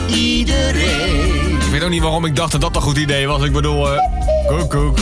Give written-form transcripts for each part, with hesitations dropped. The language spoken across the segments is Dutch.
iedereen. Ik weet ook niet waarom ik dacht dat dat een goed idee was. Ik bedoel, koek.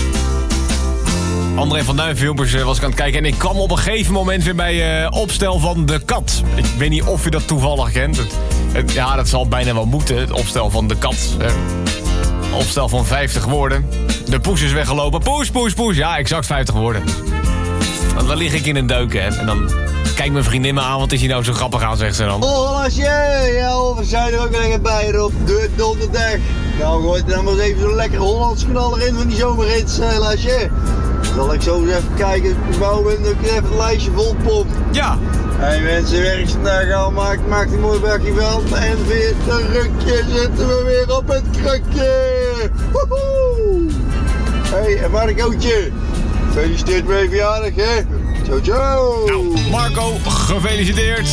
André van Duin filmpjes was ik aan het kijken. En ik kwam op een gegeven moment weer bij opstel van de kat. Ik weet niet of je dat toevallig kent. Ja, dat zal bijna wel moeten. Het opstel van de kat. Opstel van 50 woorden. De poes is weggelopen. Poes. Ja, exact 50 woorden. En dan lig ik in een deuk, hè. En dan kijkt mijn vriendin me aan. Wat is hij nou zo grappig aan, zegt ze dan. Oh, Lasje, ja, we zijn er ook lekker bij op de donderdag. Nou, gooi er dan maar eens even zo'n lekker Hollands knaller in van die zomerhits, Lasje. Zal ik zo eens even kijken, bouwen en ik even het lijstje vol pomp. Ja. Hey mensen, werk vandaag al, maakt een mooi bakje veld. En weer een rukje zitten we weer op het krukje. Woehoe. Hey, en Marcootje, gefeliciteerd met je verjaardag, hè. Ciao. Nou, Marco, gefeliciteerd.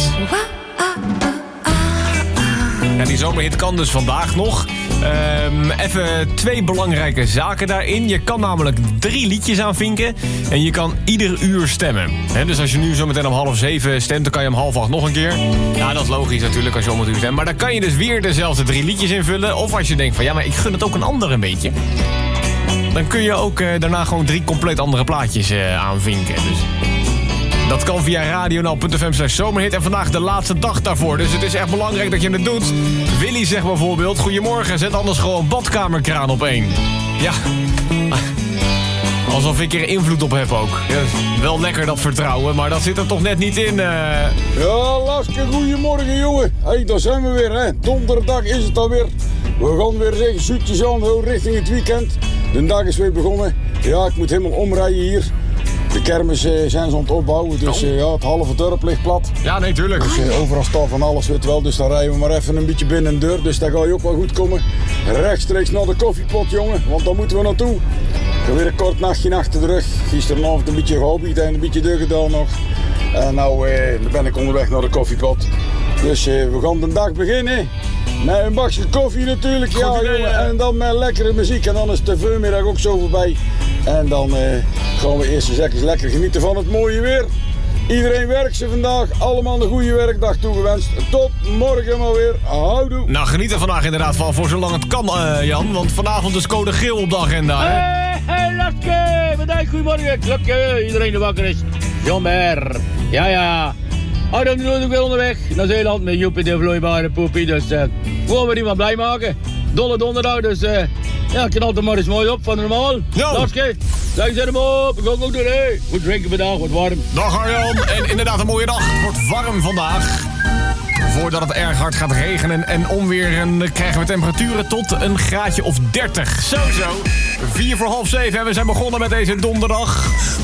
Ja, die zomerhit kan dus vandaag nog. Even 2 belangrijke zaken daarin. Je kan namelijk 3 liedjes aanvinken. En je kan ieder uur stemmen. Dus als je nu zo meteen om 6:30 stemt, dan kan je om 7:30 nog een keer. Ja, dat is logisch natuurlijk als je om het uur stemt. Maar dan kan je dus weer dezelfde 3 liedjes invullen. Of als je denkt van ja, maar ik gun het ook een ander een beetje. Dan kun je ook daarna gewoon 3 compleet andere plaatjes aanvinken. Dus dat kan via radionl.fm/zomerhit. En vandaag de laatste dag daarvoor. Dus het is echt belangrijk dat je het doet. Willy zegt bijvoorbeeld: goedemorgen, zet anders gewoon badkamerkraan op 1. Ja. Alsof ik er invloed op heb ook. Ja, wel lekker dat vertrouwen, maar dat zit er toch net niet in. Ja, Laske, goedemorgen jongen. Hey, daar zijn we weer, hè. Donderdag is het alweer. We gaan weer zeggen, zoetjes aan, zo richting het weekend. De dag is weer begonnen. Ja, ik moet helemaal omrijden hier. De kermis zijn ze aan het opbouwen, dus ja, het halve dorp ligt plat. Ja, nee, tuurlijk. Dus overal staat van alles, weet wel. Dus dan rijden we maar even een beetje binnen de deur. Dus dat ga je ook wel goed komen. Rechtstreeks naar de koffiepot, jongen. Want daar moeten we naartoe. Ik heb weer een kort nachtje achter de rug. Gisteravond een beetje gehobbyt en een beetje deur gedaan nog. En nou dan ben ik onderweg naar de koffiepot. Dus we gaan de dag beginnen. Met een bakje koffie natuurlijk, ja jongen. En dan met lekkere muziek. En dan is de voormiddag ook zo voorbij. En dan gaan we eerst eens lekker genieten van het mooie weer. Iedereen werkt ze vandaag. Allemaal een goede werkdag toegewenst. Tot morgen maar weer. Houdoe. Nou, geniet er vandaag inderdaad van voor zolang het kan, Jan. Want vanavond is code geel op de agenda, hè? Hey, Laske. Bedankt, goedemorgen. Klokje, iedereen die wakker is. Jammer. Ja. Oh, dan ben ik weer onderweg naar Zeeland met Joepie de vloeibare poepie. Dus gewoon weer iemand blij maken. Dolle donderdag, dus ja, ik kan altijd maar eens mooi op van normaal. Laske, zet hem op. Ik ga ook doen, hè. Goed drinken vandaag, wordt warm. Dag Arjan. En inderdaad een mooie dag. Het wordt warm vandaag. Voordat het erg hard gaat regenen en onweer krijgen we temperaturen tot een graadje of 30. Zo. 6:04. En we zijn begonnen met deze donderdag.